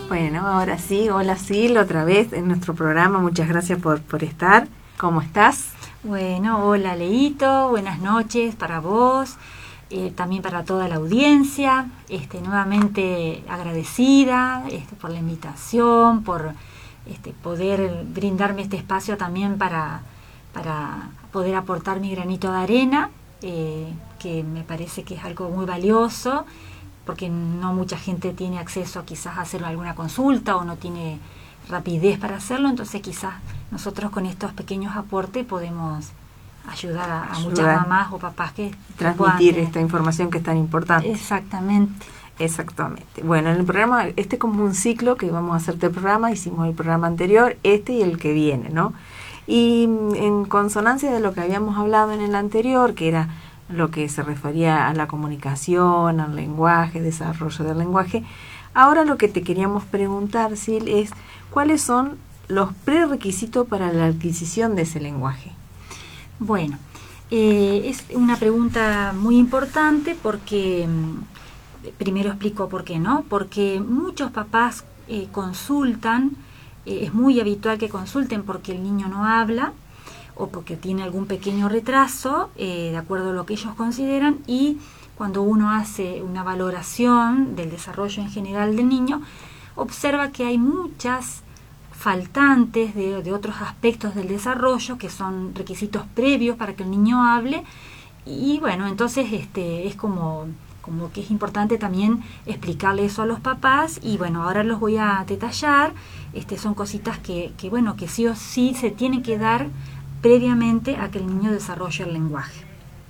Bueno, ahora sí, hola Sil, otra vez en nuestro programa. Muchas gracias por estar. ¿Cómo estás? Bueno, hola Leito, buenas noches para vos, también para toda la audiencia. Nuevamente agradecida por la invitación, por poder brindarme este espacio también para poder aportar mi granito de arena, que me parece que es algo muy valioso, porque no mucha gente tiene acceso a quizás a hacer alguna consulta o no tiene rapidez para hacerlo, entonces quizás nosotros con estos pequeños aportes podemos ayudar a muchas mamás o papás que transmitir esta información que es tan importante. Exactamente. Bueno, en el programa, este es como un ciclo que vamos a hacer del programa, hicimos el programa anterior, este y el que viene, ¿no? Y en consonancia de lo que habíamos hablado en el anterior, que era lo que se refería a la comunicación, al lenguaje, desarrollo del lenguaje, ahora lo que te queríamos preguntar, Sil, es ¿cuáles son los prerequisitos para la adquisición de ese lenguaje? Bueno, es una pregunta muy importante porque, primero explico por qué, ¿no? Porque muchos papás consultan, es muy habitual que consulten porque el niño no habla o porque tiene algún pequeño retraso, de acuerdo a lo que ellos consideran, y cuando uno hace una valoración del desarrollo en general del niño, observa que hay muchas faltantes de otros aspectos del desarrollo que son requisitos previos para que el niño hable, y bueno, entonces es como que es importante también explicarle eso a los papás, y bueno, ahora los voy a detallar. Son cositas que bueno, que sí o sí se tienen que dar previamente a que el niño desarrolle el lenguaje.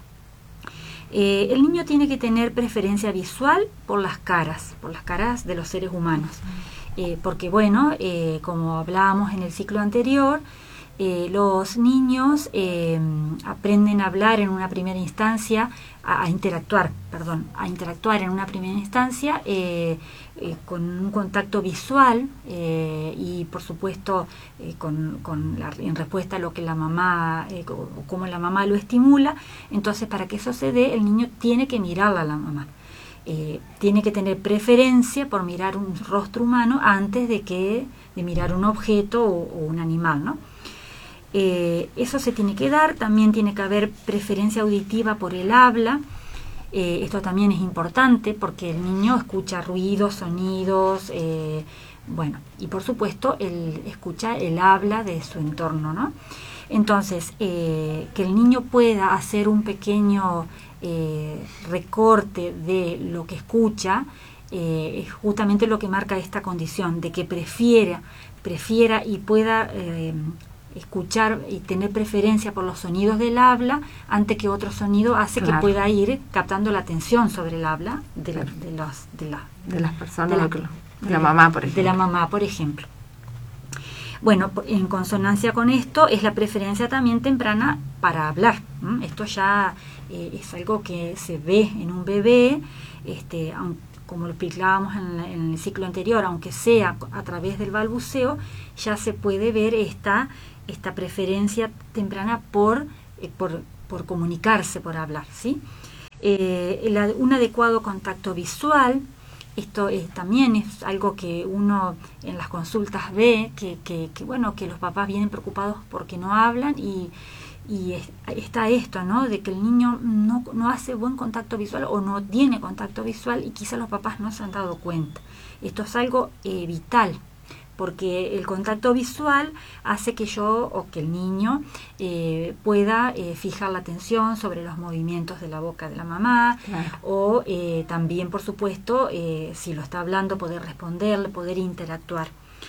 El niño tiene que tener preferencia visual por las caras de los seres humanos, porque bueno, como hablábamos en el ciclo anterior, los niños aprenden a hablar en una primera instancia, a interactuar en una primera instancia con un contacto visual, y por supuesto en respuesta a lo que la mamá, como la mamá lo estimula. Entonces, para que eso se dé, el niño tiene que mirarla a la mamá. Tiene que tener preferencia por mirar un rostro humano antes de mirar un objeto o un animal, ¿no? Eso se tiene que dar. También tiene que haber preferencia auditiva por el habla. Esto también es importante porque el niño escucha ruidos, sonidos, bueno, y por supuesto él escucha el habla de su entorno, ¿no? Entonces, que el niño pueda hacer un pequeño recorte de lo que escucha, es justamente lo que marca esta condición, de que prefiera y pueda escuchar y tener preferencia por los sonidos del habla antes que otro sonido, hace que pueda ir captando la atención sobre el habla de las personas, de la mamá, por ejemplo. Bueno, en consonancia con esto es la preferencia también temprana para hablar. Esto ya es algo que se ve en un bebé, como lo explicábamos en el ciclo anterior, aunque sea a través del balbuceo, ya se puede ver esta preferencia temprana por comunicarse, por hablar, ¿sí? Un adecuado contacto visual. Esto también es algo que uno en las consultas ve, que los papás vienen preocupados porque no hablan, y está esto, ¿no? De que el niño no hace buen contacto visual o no tiene contacto visual, y quizás los papás no se han dado cuenta. Esto es algo vital, porque el contacto visual hace que el niño pueda fijar la atención sobre los movimientos de la boca de la mamá, claro. O también, por supuesto, si lo está hablando, poder responderle, poder interactuar.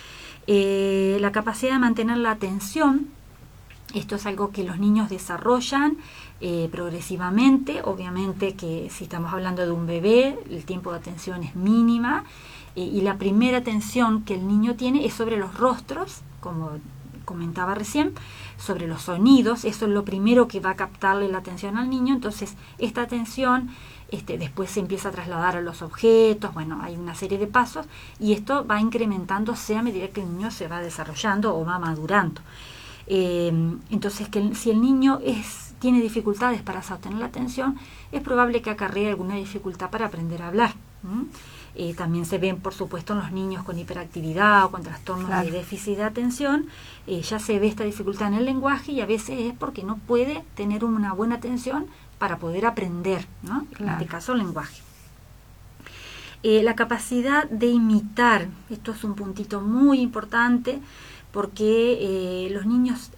La capacidad de mantener la atención, esto es algo que los niños desarrollan progresivamente. Obviamente que si estamos hablando de un bebé, el tiempo de atención es mínima, y la primera atención que el niño tiene es sobre los rostros, como comentaba recién, sobre los sonidos. Eso es lo primero que va a captarle la atención al niño. Entonces, esta atención después se empieza a trasladar a los objetos. Bueno, hay una serie de pasos, y esto va incrementándose a medida que el niño se va desarrollando o va madurando. Entonces, si el niño tiene dificultades para sostener la atención, es probable que acarree alguna dificultad para aprender a hablar. También se ven, por supuesto, en los niños con hiperactividad o con trastornos Claro. de déficit de atención, ya se ve esta dificultad en el lenguaje, y a veces es porque no puede tener una buena atención para poder aprender, ¿no? Claro. En este caso, el lenguaje. La capacidad de imitar, esto es un puntito muy importante, porque los niños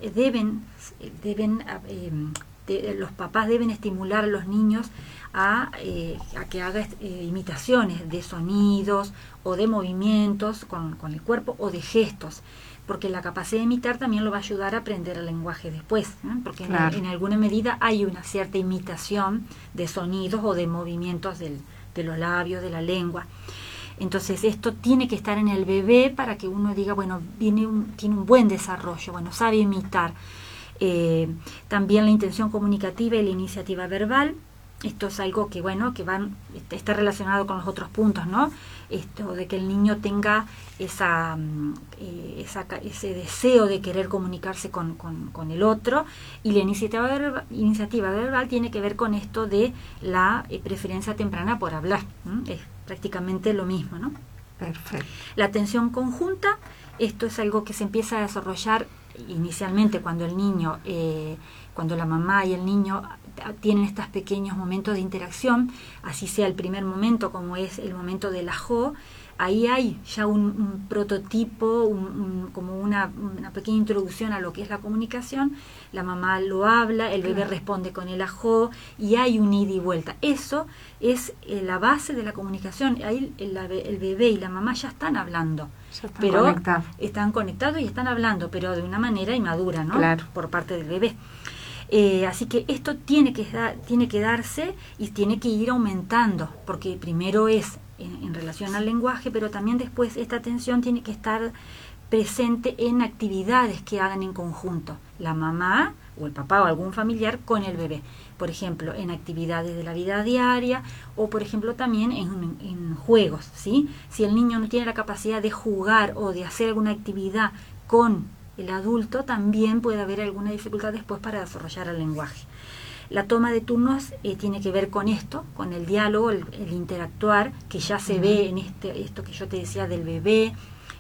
los papás deben estimular a los niños a que haga imitaciones de sonidos o de movimientos con el cuerpo o de gestos, porque la capacidad de imitar también lo va a ayudar a aprender el lenguaje después, ¿no? Porque Claro. en alguna medida hay una cierta imitación de sonidos o de movimientos de los labios, de la lengua. Entonces esto tiene que estar en el bebé para que uno diga, bueno, tiene un buen desarrollo, bueno, sabe imitar. También la intención comunicativa y la iniciativa verbal. Esto es algo que, bueno, está relacionado con los otros puntos, ¿no? Esto de que el niño tenga ese deseo de querer comunicarse con el otro, y la iniciativa verbal tiene que ver con esto de la preferencia temprana por hablar, ¿no? Es prácticamente lo mismo, ¿no? Perfecto. La atención conjunta, esto es algo que se empieza a desarrollar inicialmente cuando cuando la mamá y el niño tienen estos pequeños momentos de interacción, así sea el primer momento como es el momento del ajo. Ahí hay ya un prototipo, como una pequeña introducción a lo que es la comunicación. La mamá lo habla, el bebé responde con el ajo, y hay un ida y vuelta. Eso es la base de la comunicación. Ahí el bebé y la mamá ya están hablando, están conectados y están hablando, pero de una manera inmadura, ¿no? Claro. Por parte del bebé. Así que esto tiene que darse y tiene que ir aumentando, porque primero es en relación al lenguaje, pero también después esta atención tiene que estar presente en actividades que hagan en conjunto la mamá o el papá o algún familiar con el bebé. Por ejemplo, en actividades de la vida diaria, o por ejemplo también en juegos, ¿sí? Si el niño no tiene la capacidad de jugar o de hacer alguna actividad con el adulto, también puede haber alguna dificultad después para desarrollar el lenguaje. La toma de turnos tiene que ver con esto, con el diálogo, el interactuar, que ya se ve en esto que yo te decía del bebé.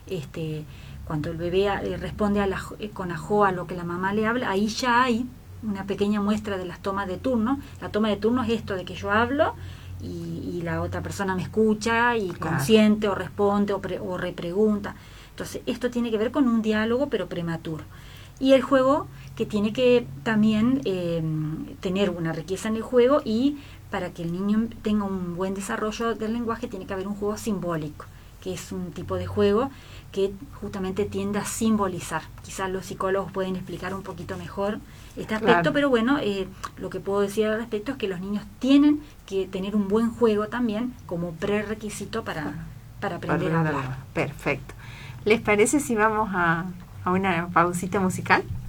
Cuando el bebé responde con ajo a lo que la mamá le habla, ahí ya hay una pequeña muestra de las tomas de turno. La toma de turno es esto de que yo hablo y la otra persona me escucha y consiente o responde o repregunta. Entonces esto tiene que ver con un diálogo pero prematuro. Y el juego, que tiene que también tener una riqueza en el juego, y para que el niño tenga un buen desarrollo del lenguaje tiene que haber un juego simbólico, que es un tipo de juego que justamente tiende a simbolizar. Quizás los psicólogos pueden explicar un poquito mejor este aspecto, pero bueno, lo que puedo decir al respecto es que los niños tienen que tener un buen juego también como prerequisito para aprender a hablar. Perfecto. ¿Les parece si vamos a una pausita musical?